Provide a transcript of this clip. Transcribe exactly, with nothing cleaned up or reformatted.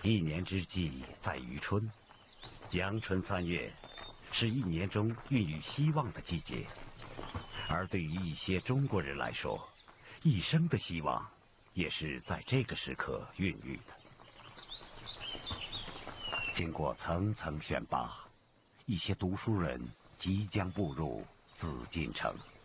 一年之计在于春，阳春三月是一年中孕育希望的季节，而对于一些中国人来说，一生的希望也是在这个时刻孕育的。经过层层选拔，一些读书人即将步入紫禁城。